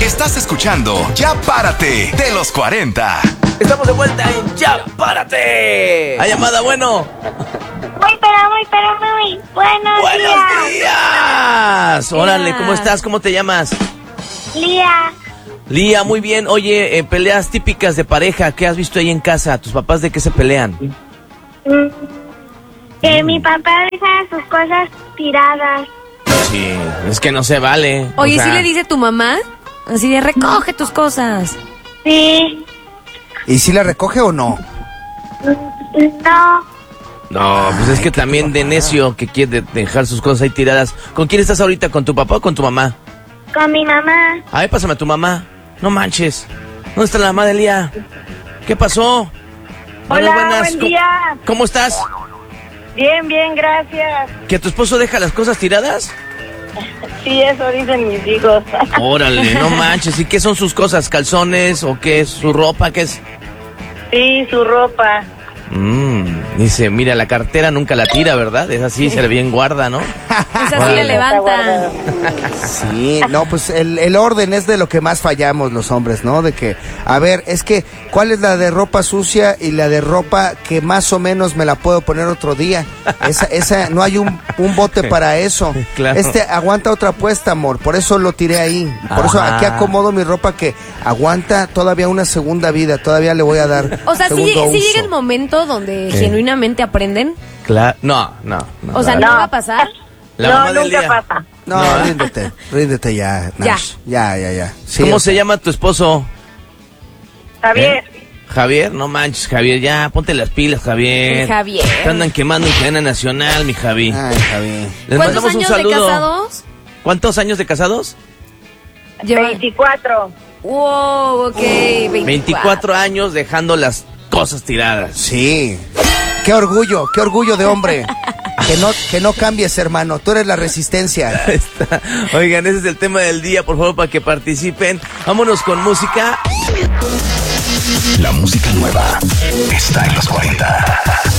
Estás escuchando Ya Párate de los 40. Estamos de vuelta en Ya Párate. ¿Ha llamada? Bueno. Muy buenos días. Órale, ¿cómo estás? ¿Cómo te llamas? días. Lía, muy bien. Oye, peleas típicas de pareja. ¿Qué has visto ahí en casa? ¿Tus papás de qué se pelean? Que mi papá deja sus cosas tiradas. Sí, es que no se vale. Oye, ¿sí le dice tu mamá? Así de, recoge tus cosas. Sí. ¿Y si la recoge o no? No. No, pues es que también de necio que quiere dejar sus cosas ahí tiradas. ¿Con quién estás ahorita? ¿Con tu papá o con tu mamá? Con mi mamá. Ay, pásame a tu mamá. No manches. ¿Dónde está la mamá de Lía? ¿Qué pasó? Hola, Buenas. buen día. ¿Cómo estás? Bien, gracias. ¿Que tu esposo deja las cosas tiradas? Sí, eso dicen mis hijos. Órale, no manches. ¿Y qué son sus cosas? ¿Calzones o qué es? ¿Su ropa? ¿Qué es? Sí, su ropa. Dice, mira, la cartera nunca la tira, ¿verdad? Es así, se le bien guarda, ¿no? Esa sí le levanta. Sí, no, pues el orden es de lo que más fallamos los hombres, ¿no? De que, a ver, es que, ¿cuál es la de ropa sucia y la de ropa que más o menos me la puedo poner otro día? Esa no hay un bote para eso. Claro. Aguanta otra puesta, amor, por eso lo tiré ahí. Por eso aquí acomodo mi ropa que aguanta todavía una segunda vida, todavía le voy a dar O sea, si segundo uso. llega el momento donde genuinamente aprenden. Claro. No. O sea, ¿no va a pasar? La No, mamá de nunca Lía. pasa. No, ríndete ya, Nash. Ya. Sí, ¿Cómo o se sea, llama tu esposo? Javier. Javier, no manches, Javier, ya, ponte las pilas, Javier. El Javier. Te andan quemando en cadena nacional, mi Javi. Ay, Javi. Les ¿Cuántos mandamos un años de saludo. casados? ¿Cuántos años de casados? Llevan. 24. Wow, ok. 24 años dejando las cosas tiradas. Sí. Qué orgullo de hombre. Que no cambies, hermano. Tú eres la resistencia. Está. Oigan, ese es el tema del día, por favor, para que participen. Vámonos con música. La música nueva está en los 40.